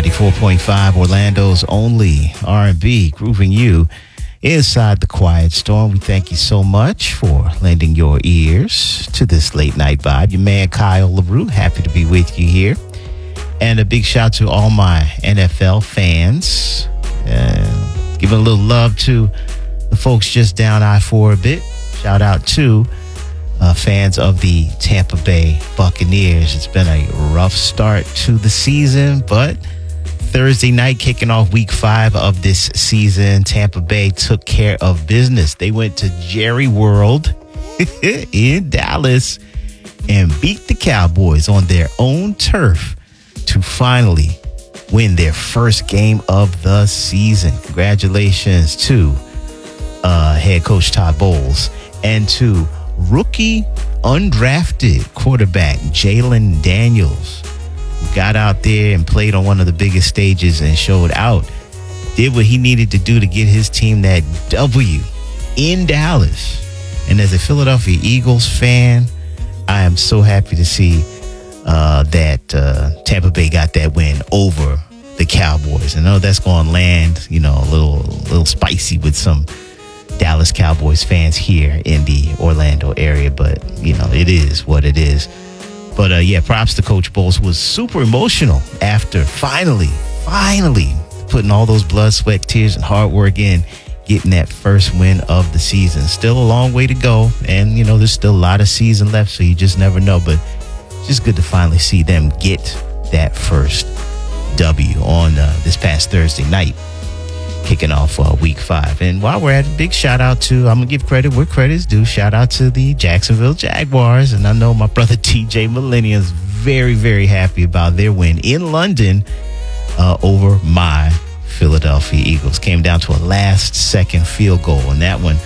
94.5, Orlando's only R&B, grooving you inside the Quiet Storm. We thank you so much for lending your ears to this late night vibe. Your man Kyle LaRue, happy to be with you here. And a big shout to all my NFL fans. Giving a little love to the folks just down I-4 a bit. Shout out to fans of the Tampa Bay Buccaneers. It's been a rough start to the season, but Thursday night, kicking off week 5 of this season, Tampa Bay took care of business. They went to Jerry World in Dallas and beat the Cowboys on their own turf to finally win their first game of the season. Congratulations to head coach Todd Bowles and to rookie undrafted quarterback Jalen Daniels, who got out there and played on one of the biggest stages and showed out, did what he needed to do to get his team that W in Dallas. And as a Philadelphia Eagles fan, I am so happy to see that Tampa Bay got that win over the Cowboys. I know that's going to land, a little spicy with some Dallas Cowboys fans here in the Orlando area, but it is what it is. But props to Coach Bowles, who was super emotional after finally putting all those blood, sweat, tears, and hard work in, getting that first win of the season. Still a long way to go, and there's still a lot of season left, so you just never know. But it's just good to finally see them get that first W on this past Thursday night, kicking off week 5. And while we're at it, big shout out to, I'm going to give credit where credit's due. Shout out to the Jacksonville Jaguars. And I know my brother TJ Millennium's very, very happy about their win in London over my Philadelphia Eagles. Came down to a last second field goal. And that one,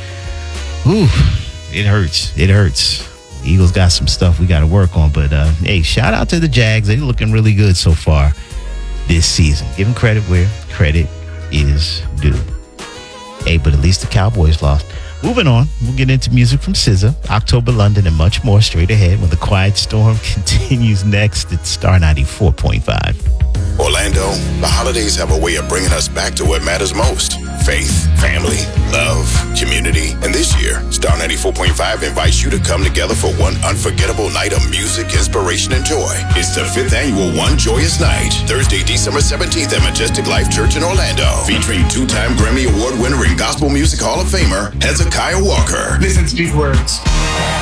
it hurts. It hurts. The Eagles got some stuff we got to work on. But hey, shout out to the Jags. They're looking really good so far this season. Giving credit where credit is due. Hey, but at least the Cowboys lost. Moving on, we'll get into music from SZA, October London, and much more straight ahead when the Quiet Storm continues next at Star 94.5. Orlando, the holidays have a way of bringing us back to what matters most. Faith, family, love, community. And this year, Star 94.5 invites you to come together for one unforgettable night of music, inspiration, and joy. It's the 5th annual One Joyous Night, Thursday, December 17th at Majestic Life Church in Orlando, featuring 2-time Grammy Award winner and Gospel Music Hall of Famer, Hezekiah Walker. Listen to these words.